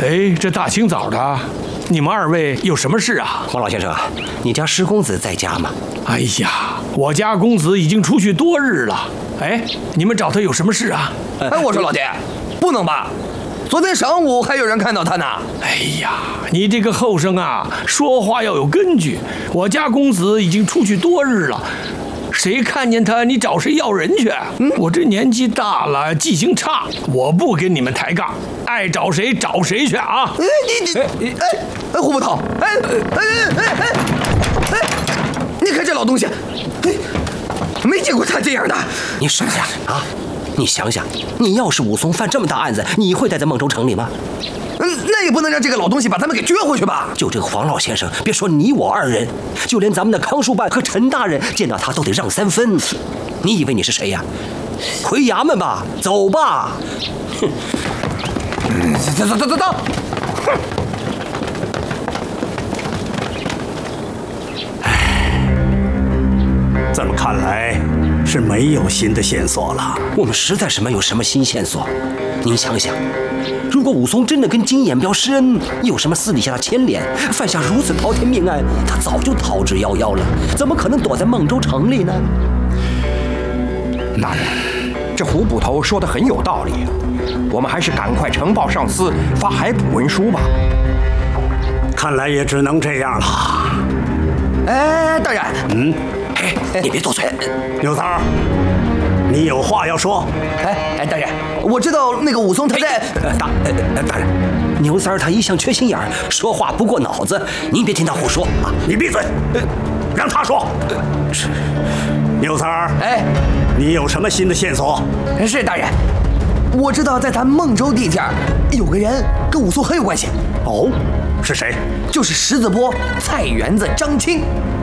哎，这大清早的，你们二位有什么事啊？ 黄老先生，你家施公子在家吗？ 哎呀，我家公子已经出去多日了。哎，你们找他有什么事啊？ 哎，我说老爹，不能吧？昨天上午还有人看到他呢。 哎呀，你这个后生啊，说话要有根据。我家公子已经出去多日了，谁看见他，你找谁要人去？我这年纪大了，记性差，我不跟你们抬杠，爱找谁找谁去啊！ 哎，胡葡萄，你看这老东西，没见过他这样的。 你省下啊！你想想，你要是武松犯这么大案子，你会待在孟州城里吗？ 那也不能让这个老东西把咱们给撅回去吧？ 就这个黄老先生，别说你我二人，就连咱们的康书办和陈大人见到他都得让3分。你以为你是谁呀？回衙门吧，走吧。哼！ 走！哼！ 这么看来是没有新的线索了。 我们实在是没有什么新线索。您想想，如果武松真的跟金眼彪施恩，有什么私底下的牵连，犯下如此滔天命案，他早就逃之夭夭了，怎么可能躲在孟州城里呢？ 大人，这胡捕头说的很有道理，我们还是赶快呈报上司，发海捕文书吧。 看来也只能这样了。 哎，大人， 你别多嘴。 牛三儿，你有话要说？ 哎，大人，我知道那个武松他在。 大人，牛三儿他一向缺心眼儿，说话不过脑子，您别听他胡说啊！ 你闭嘴，让他说。 是。 牛三儿， 哎， 你有什么新的线索？ 是大人，我知道在咱孟州地界有个人跟武松很有关系。 哦，是谁？ 就是石子坡菜园子张青。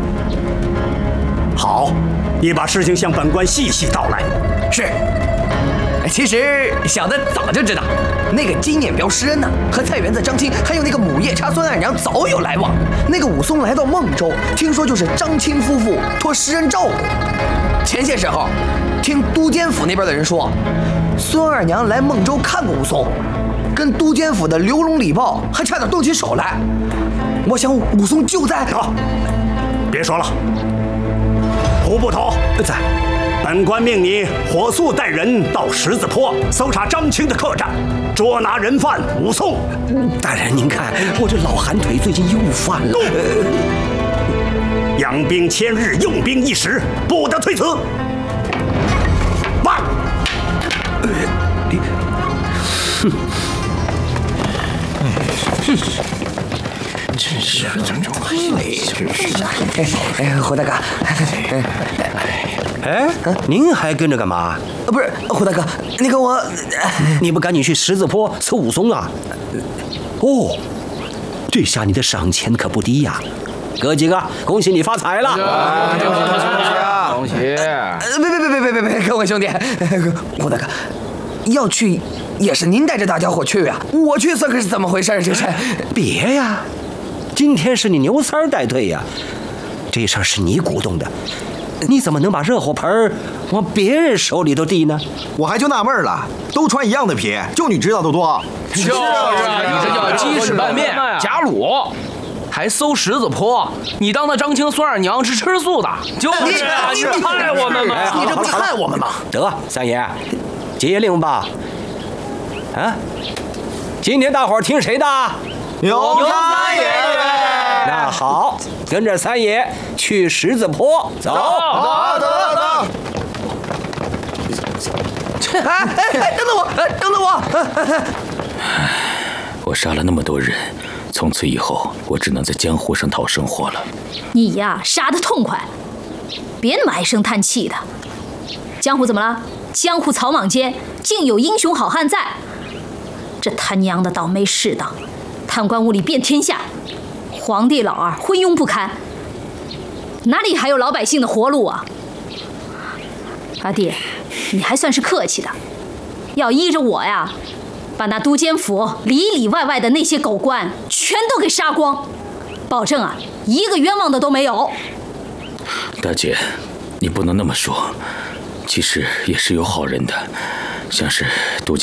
好，你把事情向本官细细道来。 是。其实小的早就知道，那个金眼彪施恩呢，和菜园子张青还有那个母夜叉孙二娘早有来往。那个武松来到孟州，听说就是张青夫妇托施恩照顾。前些时候，听都监府那边的人说，孙二娘来孟州看过武松，跟都监府的刘龙礼豹还差点动起手来。我想武松就在。 别说了，胡捕头在。 本官命你火速带人到十字坡搜查张青的客栈，捉拿人犯武松。 大人，您看我这老寒腿最近又犯了。 养兵千日，用兵一时，不得推辞。慢。 真是这种胡大哥， 您还跟着干嘛？ 不是胡大哥，你跟我， 你不赶紧去十字坡搜武松啊？哦，这下你的赏钱可不低呀！哥几个，恭喜你发财了！ 恭喜！ 别，各位兄弟，胡大哥，要去也是您带着大家伙去啊，我去这可是怎么回事？这是别呀，今天是你牛三儿带队呀，这事儿是你鼓动的，你怎么能把热火盆往别人手里头递呢？ 我还就纳闷了，都穿一样的皮，就你知道的多。 就是啊，你这叫鸡屎拌面假卤，还搜十字坡，你当那张青孙二娘是吃素的？就是啊，你害我们吗？ 你这不是害我们吗？ 得，三爷，接令吧。啊，今天大伙儿听谁的？ 有三爷。 那好，跟着三爷去十字坡走。 好，走。 等等我！ 我杀了那么多人，从此以后我只能在江湖上讨生活了。 你呀，杀得痛快，别那么唉声叹气的。江湖怎么了？江湖草莽间竟有英雄好汉在。这他娘的倒霉世道，贪官污吏遍天下，皇帝老二昏庸不堪，哪里还有老百姓的活路啊？阿弟，你还算是客气的，要依着我呀，把那都监府里里外外的那些狗官全都给杀光，保证啊，一个冤枉的都没有。 大姐，你不能那么说，其实也是有好人的，像是都监